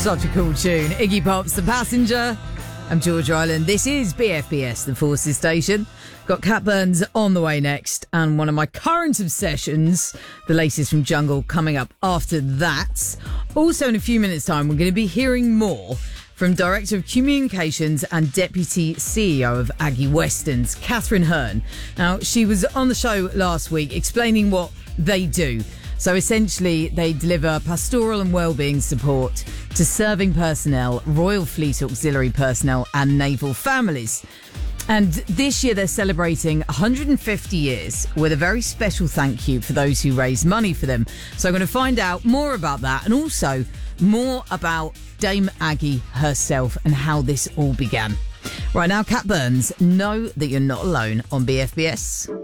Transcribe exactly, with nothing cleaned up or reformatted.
Such a cool tune. Iggy Pop's The Passenger. I'm George Island. This is B F B S, the Forces Station. Got Cat Burns on the way next, and one of my current obsessions, the latest from Jungle, coming up after that. Also, in a few minutes' time, we're going to be hearing more from Director of Communications and Deputy C E O of Aggie Westerns, Catherine Hearn. Now, she was on the show last week explaining what they do. So essentially, they deliver pastoral and wellbeing support to serving personnel, Royal Fleet Auxiliary personnel and naval families. And this year they're celebrating one hundred fifty years with a very special thank you for those who raise money for them. So I'm going to find out more about that and also more about Dame Aggie herself and how this all began. Right now, Cat Burns, know that you're not alone on B F B S.